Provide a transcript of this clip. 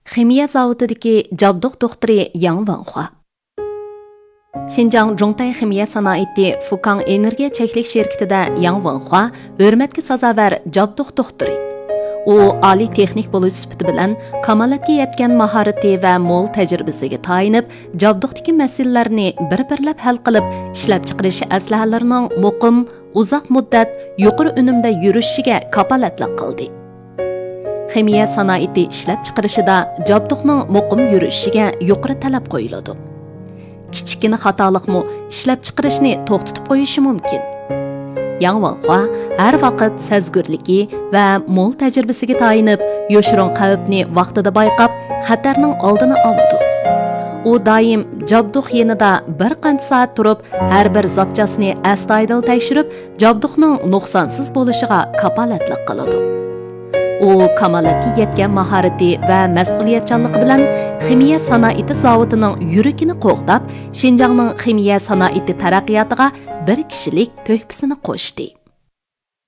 Ximiya zavodidagi jabduq doktori Yang Wanhua. Xinjiang Zhongtai Ximiya sanoati Fukang energiya cheklik şirketida Yang Wanhua hurmatga sazovar jabduq doktori. U oliy texnik bo'lish sifati bilan kamolatga yetgan mahorati va mo'l tajribasiga tayinib, jabduqdagi masalalarni bir-birlab hal qilib, ishlab chiqarish aslahalarining muqim, uzoq muddat yuqori unumda yurishiga kapolatlik qildi. Ximiya sanoati ishlab chiqarishida jabduqning muqim yurishiga yuqori talab qo'yiladi. Kichkina xatolikmi ishlab chiqarishni to'xtatib qo'yishi mumkin. Yang Wanhua har vaqt sezgurligi va mo'l tajribasiga tayinib, yoshirin xavfni vaqtida bayqab, xatarning oldini oladi. U doim jabduq yanida bir qancha soat turib, har bir zapchasini astoydil tekshirib, jabduqning nuqsonsiz bo'lishiga kapolatlik qiladi. U kamolatga yetgan mahorati va mas'uliyatchanligi bilan Ximiya sanoati zavodining yuragini qo'g'dab, Xinjiangning ximiya sanoati taraqqiyotiga bir kishilik to'hfasini qo'shdi.